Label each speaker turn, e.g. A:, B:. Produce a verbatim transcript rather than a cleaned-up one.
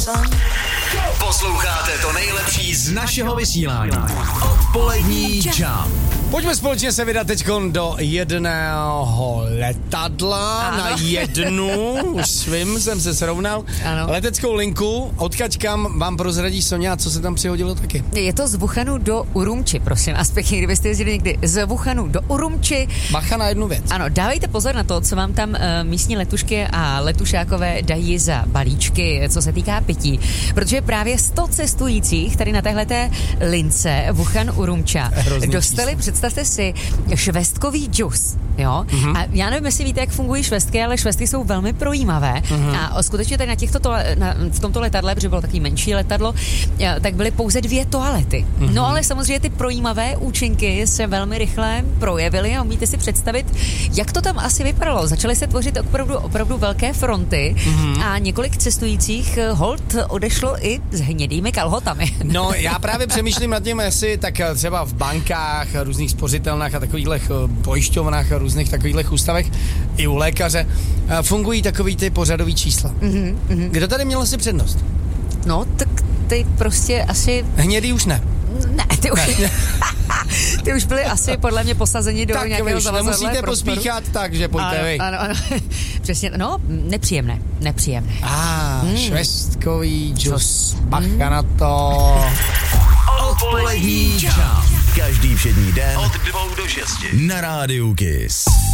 A: Posloucháte to nejlepší z našeho vysílání. Odpolední Jam.
B: Pojďme společně se vydat teďkon do jedného letadla. Ano. Na jednu, už svým jsem se srovnal.
C: Ano.
B: Leteckou linku, odkaď kam vám prozradí Soňa, co se tam přihodilo taky.
C: Je to z Wuhanu do Urumči, prosím. A pěkně, kdybyste jezdili někdy z Wuhanu do Urumči.
B: Bacha na jednu věc.
C: Ano, dávejte pozor na to, co vám tam uh, místní letušky a letušákové dají za balíčky, co se týká pití. Protože právě sto cestujících tady na téhleté lince Wuhan Urumča dostali, představte si, švestkový džus. Jo? Mm-hmm. A já nevím, jestli víte, jak fungují švestky, ale švestky jsou velmi projímavé. Mm-hmm. A skutečně tady na těchto toale, na, v tomto letadle, protože bylo takový menší letadlo, tak byly pouze dvě toalety. Mm-hmm. No ale samozřejmě ty projímavé účinky se velmi rychle projevily a umíte si představit, jak to tam asi vypadalo. Začaly se tvořit opravdu, opravdu velké fronty mm-hmm. a několik cestujících hold odešlo i s hnědými kalhotami.
B: No, já právě přemýšlím nad tím, jestli tak třeba v bankách, různých spořitelnách a takových pojišťovnách a různých takových ústavech i u lékaře fungují takový ty pořadový čísla. Mm-hmm, mm-hmm. Kdo tady měl asi přednost?
C: No, tak ty prostě asi...
B: Hnědý už ne.
C: Ne, ty už... Ne. Ty už byly asi podle mě posazeni do
B: tak
C: nějakého zavazadla.
B: Tak nemusíte pospíchat, takže pojďte
C: ano,
B: vy.
C: Ano, ano, přesně, no, nepříjemné, nepříjemné.
B: A, ah, mm. švestkový džus, bacha mm. na to.
A: Odpolední Jam. Každý všední den od dvou do šesti na rádiu Kiss.